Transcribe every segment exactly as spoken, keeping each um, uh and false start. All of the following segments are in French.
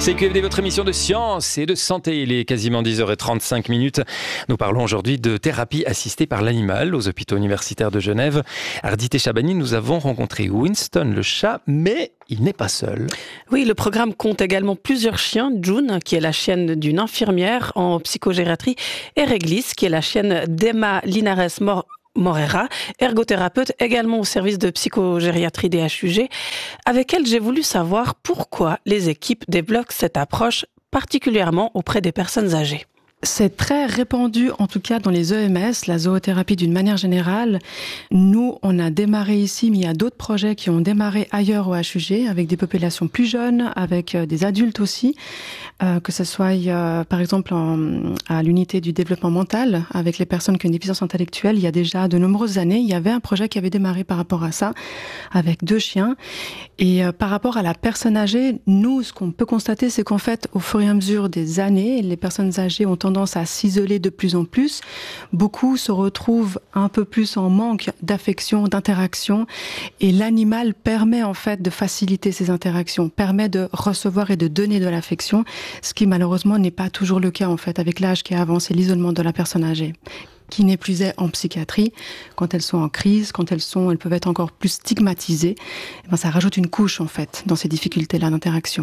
C'est Q F D, votre émission de science et de santé. Il est quasiment dix heures trente-cinq minutes. Nous parlons aujourd'hui de thérapie assistée par l'animal aux hôpitaux universitaires de Genève. Ardit et Chabani, nous avons rencontré Winston le chat, mais il n'est pas seul. Oui, le programme compte également plusieurs chiens. June, qui est la chienne d'une infirmière en psychogériatrie, et Réglisse, qui est la chienne d'Emma Linares Mor Morera, ergothérapeute également au service de psychogériatrie des H U G. Avec elle, j'ai voulu savoir pourquoi les équipes développent cette approche, particulièrement auprès des personnes âgées. C'est très répandu, en tout cas dans les E M S, la zoothérapie d'une manière générale. Nous, on a démarré ici, mais il y a d'autres projets qui ont démarré ailleurs au H U G, avec des populations plus jeunes, avec des adultes aussi, euh, que ce soit euh, par exemple en, à l'unité du développement mental, avec les personnes qui ont une déficience intellectuelle. Il y a déjà de nombreuses années, il y avait un projet qui avait démarré par rapport à ça, avec deux chiens. Et euh, par rapport à la personne âgée, nous, ce qu'on peut constater, c'est qu'en fait, au fur et à mesure des années, les personnes âgées ont tendance à s'isoler de plus en plus. Beaucoup se retrouvent un peu plus en manque d'affection, d'interaction. Et l'animal permet en fait de faciliter ces interactions, permet de recevoir et de donner de l'affection, ce qui malheureusement n'est pas toujours le cas en fait avec l'âge qui avance et l'isolement de la personne âgée. Qui n'est plus est en psychiatrie, quand elles sont en crise, quand elles sont, elles peuvent être encore plus stigmatisées. Et ben ça rajoute une couche en fait dans ces difficultés-là d'interaction.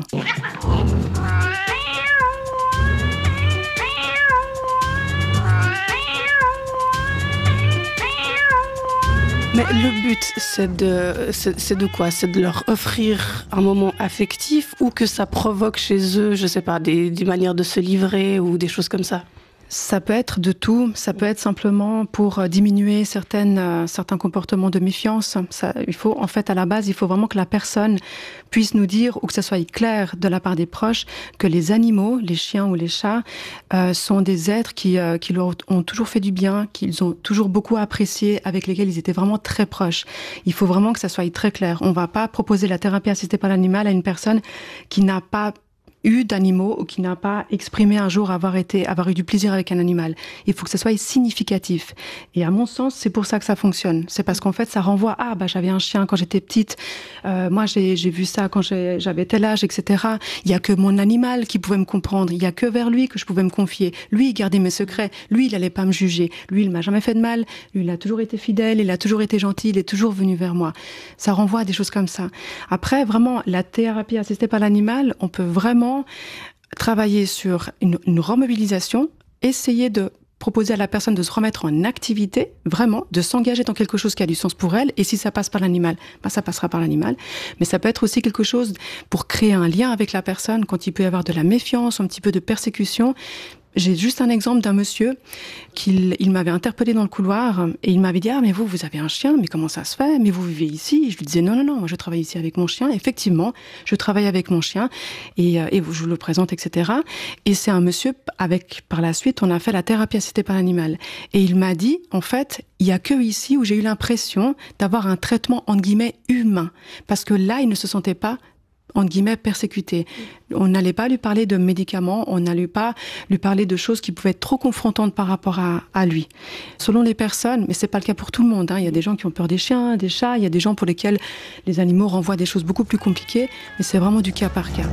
Mais le but, c'est de, c'est, c'est de quoi ? C'est de leur offrir un moment affectif ou que ça provoque chez eux, je sais pas, des, des manières de se livrer ou des choses comme ça ? Ça peut être de tout. Ça peut être simplement pour diminuer certaines, euh, certains comportements de méfiance. Ça, il faut, en fait, à la base, il faut vraiment que la personne puisse nous dire, ou que ça soit clair de la part des proches, que les animaux, les chiens ou les chats, euh, sont des êtres qui, euh, qui leur ont toujours fait du bien, qu'ils ont toujours beaucoup apprécié, avec lesquels ils étaient vraiment très proches. Il faut vraiment que ça soit très clair. On va pas proposer la thérapie assistée par l'animal à une personne qui n'a pas eu d'animaux ou qui n'a pas exprimé un jour avoir été, avoir eu du plaisir avec un animal. Il faut que ça soit significatif. Et à mon sens, c'est pour ça que ça fonctionne. C'est parce qu'en fait, ça renvoie, ah, bah, j'avais un chien quand j'étais petite, euh, moi, j'ai, j'ai vu ça quand j'ai, j'avais tel âge, et cetera. Il y a que mon animal qui pouvait me comprendre. Il y a que vers lui que je pouvais me confier. Lui, il gardait mes secrets. Lui, il allait pas me juger. Lui, il m'a jamais fait de mal. Lui, il a toujours été fidèle. Il a toujours été gentil. Il est toujours venu vers moi. Ça renvoie à des choses comme ça. Après, vraiment, la thérapie assistée par l'animal, on peut vraiment travailler sur une, une remobilisation, essayer de proposer à la personne de se remettre en activité, vraiment, de s'engager dans quelque chose qui a du sens pour elle, et si ça passe par l'animal, ben ça passera par l'animal. Mais ça peut être aussi quelque chose pour créer un lien avec la personne, quand il peut y avoir de la méfiance, un petit peu de persécution. J'ai juste un exemple d'un monsieur qu'il il m'avait interpellé dans le couloir et il m'avait dit « Ah, mais vous, vous avez un chien, mais comment ça se fait ? Mais vous vivez ici ?» Et je lui disais « Non, non, non, moi je travaille ici avec mon chien. » Effectivement, je travaille avec mon chien et, et je vous le présente, et cetera. Et c'est un monsieur avec, par la suite, on a fait la thérapie assistée par l'animal. Et il m'a dit « En fait, il y a que ici où j'ai eu l'impression d'avoir un traitement, entre guillemets, humain. » Parce que là, il ne se sentait pas entre guillemets, persécuté. On n'allait pas lui parler de médicaments, on n'allait pas lui parler de choses qui pouvaient être trop confrontantes par rapport à, à lui. Selon les personnes, mais c'est pas le cas pour tout le monde, hein. Il y a des gens qui ont peur des chiens, des chats, il y a des gens pour lesquels les animaux renvoient des choses beaucoup plus compliquées, mais c'est vraiment du cas par cas.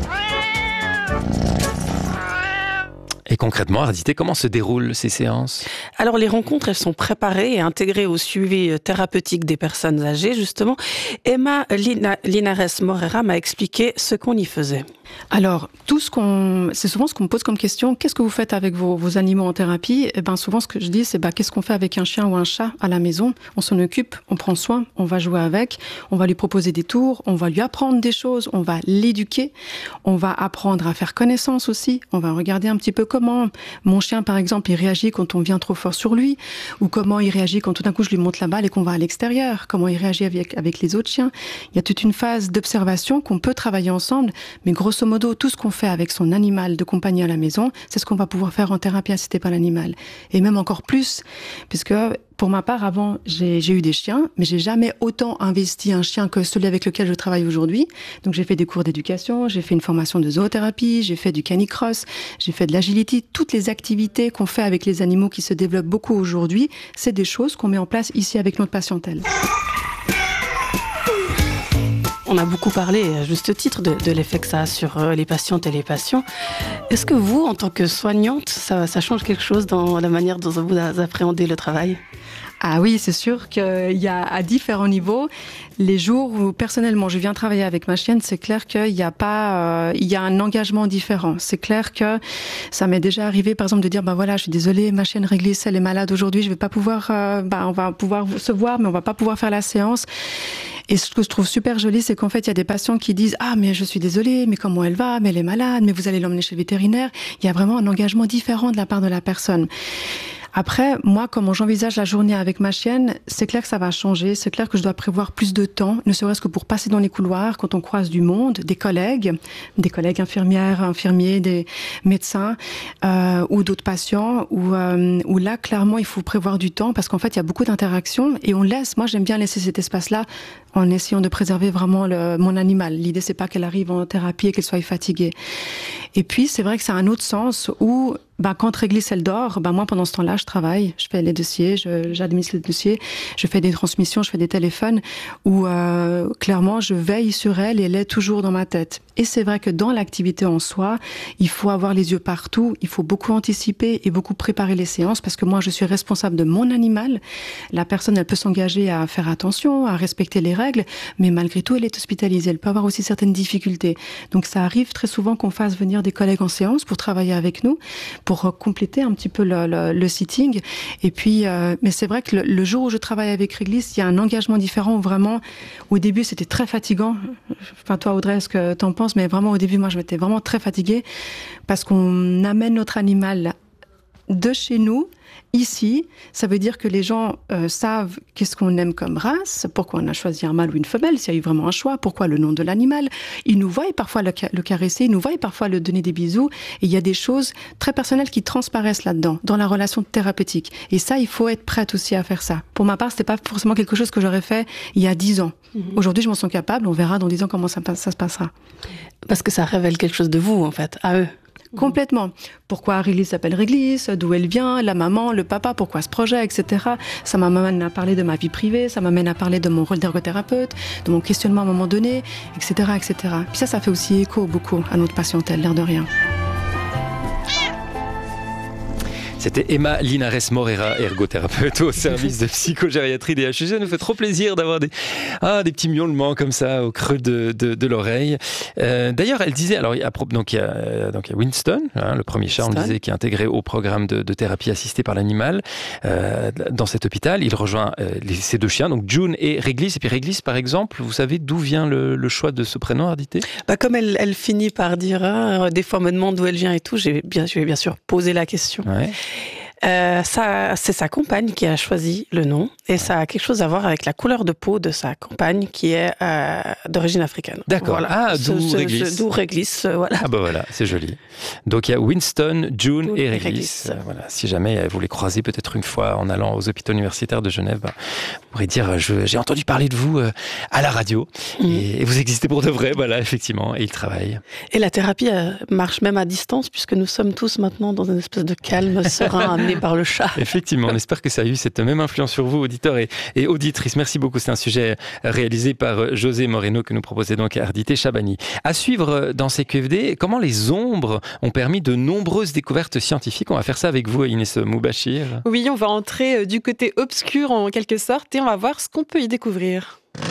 Et concrètement, Ardité, comment se déroulent ces séances ? Alors, les rencontres, elles sont préparées et intégrées au suivi thérapeutique des personnes âgées, justement. Emma Lina, Linares Morera m'a expliqué ce qu'on y faisait. Alors, tout ce qu'on, c'est souvent ce qu'on me pose comme question. Qu'est-ce que vous faites avec vos, vos animaux en thérapie ? Eh ben, souvent, ce que je dis, c'est, bah, qu'est-ce qu'on fait avec un chien ou un chat à la maison ? On s'en occupe, on prend soin, on va jouer avec, on va lui proposer des tours, on va lui apprendre des choses, on va l'éduquer, on va apprendre à faire connaissance aussi, on va regarder un petit peu comment mon chien, par exemple, il réagit quand on vient trop fort sur lui, ou comment il réagit quand tout d'un coup je lui monte la balle et qu'on va à l'extérieur, comment il réagit avec, avec les autres chiens. Il y a toute une phase d'observation qu'on peut travailler ensemble, mais grosso modo, tout ce qu'on fait avec son animal de compagnie à la maison, c'est ce qu'on va pouvoir faire en thérapie assistée par l'animal. Et même encore plus, puisque pour ma part, avant, j'ai, j'ai eu des chiens, mais j'ai jamais autant investi un chien que celui avec lequel je travaille aujourd'hui. Donc j'ai fait des cours d'éducation, j'ai fait une formation de zoothérapie, j'ai fait du canicross, j'ai fait de l'agility. Toutes les activités qu'on fait avec les animaux qui se développent beaucoup aujourd'hui, c'est des choses qu'on met en place ici avec notre patientèle. on a beaucoup parlé, à juste titre, de, de l'effet que ça a sur les patientes et les patients. Est-ce que vous, en tant que soignante, ça, ça change quelque chose dans la manière dont vous appréhendez le travail ? Ah oui, c'est sûr qu'il y a à différents niveaux. Les jours où personnellement je viens travailler avec ma chienne, c'est clair qu'il y a pas, euh, il y a un engagement différent. C'est clair que ça m'est déjà arrivé, par exemple, de dire, bah voilà, je suis désolée, ma chienne Réglisse, elle est malade aujourd'hui, je vais pas pouvoir, euh, bah on va pouvoir se voir, mais on va pas pouvoir faire la séance. Et ce que je trouve super joli, c'est qu'en fait, il y a des patients qui disent, ah, mais je suis désolée, mais comment elle va? Mais elle est malade, mais vous allez l'emmener chez le vétérinaire. Il y a vraiment un engagement différent de la part de la personne. Après, moi, comment j'envisage la journée avec ma chienne, c'est clair que ça va changer. C'est clair que je dois prévoir plus de temps, ne serait-ce que pour passer dans les couloirs, quand on croise du monde, des collègues, des collègues infirmières, infirmiers, des médecins euh, ou d'autres patients, où, euh, où là, clairement, il faut prévoir du temps parce qu'en fait, il y a beaucoup d'interactions et on laisse, moi, j'aime bien laisser cet espace-là en essayant de préserver vraiment le, mon animal. L'idée, c'est pas qu'elle arrive en thérapie et qu'elle soit fatiguée. Et puis, c'est vrai que c'est un autre sens où ben, quand Réglisse, elle dort, ben, moi, pendant ce temps-là, je travaille, je fais les dossiers, je, j'administre les dossiers, je fais des transmissions, je fais des téléphones, où euh, clairement, je veille sur elle et elle est toujours dans ma tête. Et c'est vrai que dans l'activité en soi, il faut avoir les yeux partout, il faut beaucoup anticiper et beaucoup préparer les séances, parce que moi, je suis responsable de mon animal. La personne, elle peut s'engager à faire attention, à respecter les règles, mais malgré tout, elle est hospitalisée. Elle peut avoir aussi certaines difficultés. Donc, ça arrive très souvent qu'on fasse venir des collègues en séance pour travailler avec nous, pour compléter un petit peu le, le, le sitting. Et puis, euh, mais c'est vrai que le, le jour où je travaille avec Réglisse, il y a un engagement différent où vraiment, au début, c'était très fatigant. Enfin, toi, Audrey, est-ce que t'en penses? Mais vraiment, au début, moi, je m'étais vraiment très fatiguée parce qu'on amène notre animal de chez nous, ici. Ça veut dire que les gens euh, savent qu'est-ce qu'on aime comme race, pourquoi on a choisi un mâle ou une femelle, s'il y a eu vraiment un choix, pourquoi le nom de l'animal. Ils nous voient parfois le, le caresser, ils nous voient parfois le donner des bisous. Et il y a des choses très personnelles qui transparaissent là-dedans, dans la relation thérapeutique. Et ça, il faut être prête aussi à faire ça. Pour ma part, c'était pas forcément quelque chose que j'aurais fait il y a dix ans. Mmh. Aujourd'hui, je m'en sens capable. On verra dans dix ans comment ça, ça se passera. Parce que ça révèle quelque chose de vous, en fait, à eux. Complètement. Pourquoi Réglisse s'appelle Réglisse, d'où elle vient, la maman, le papa, pourquoi ce projet, et cetera. Ça m'amène à parler de ma vie privée, ça m'amène à parler de mon rôle d'ergothérapeute, de mon questionnement à un moment donné, et cetera, et cetera. Puis ça, ça fait aussi écho beaucoup à notre patientèle, l'air de rien. C'était Emma Linares Morera, ergothérapeute au service de psychogériatrie des H U C. Ça nous fait trop plaisir d'avoir des, ah, des petits miaulements comme ça au creux de, de, de l'oreille. Euh, d'ailleurs, elle disait, alors, à propos, donc il y a, donc il y a Winston, hein, le premier chat, on le disait, qui est intégré au programme de, de thérapie assistée par l'animal euh, dans cet hôpital. Il rejoint euh, les, ces deux chiens, donc June et Réglisse. Et puis Réglisse, par exemple, vous savez d'où vient le, le choix de ce prénom, Ardité? Bah, comme elle, elle finit par dire, hein, des fois on me demande d'où elle vient et tout, j'ai bien, je vais bien sûr poser la question. Ouais. Euh, ça, c'est sa compagne qui a choisi le nom et ça a quelque chose à voir avec la couleur de peau de sa compagne qui est euh, d'origine africaine. D'accord. Voilà. Ah, d'où ce, Réglisse. Ce, d'où Réglisse, euh, voilà. Ah bah voilà, c'est joli. Donc il y a Winston, June, June et Réglisse. Euh, voilà. Si jamais vous les croisez peut-être une fois en allant aux hôpitaux universitaires de Genève, bah, vous pourrez dire je, j'ai entendu parler de vous euh, à la radio mmh. et, et vous existez pour de vrai, voilà, effectivement, et ils travaillent. Et la thérapie euh, marche même à distance puisque nous sommes tous maintenant dans une espèce de calme serein amené par le chat. Effectivement, on espère que ça a eu cette même influence sur vous, auditeurs et, et auditrices. Merci beaucoup. C'est un sujet réalisé par José Moreno que nous proposait donc Ardité Chabani. À suivre dans ces Q F D, comment les ombres ont permis de nombreuses découvertes scientifiques. On va faire ça avec vous, Inès Moubachir. Oui, on va entrer du côté obscur en quelque sorte et on va voir ce qu'on peut y découvrir.